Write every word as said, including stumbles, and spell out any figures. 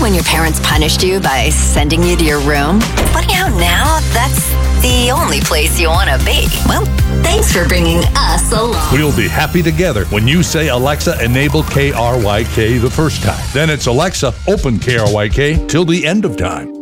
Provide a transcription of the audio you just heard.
when your parents punished you by sending you to your room? Funny how now that's the only place you want to be. Well, thanks for bringing us along. We'll be happy together when you say, Alexa, enable K R Y K the first time. Then it's Alexa, open K R Y K till the end of time.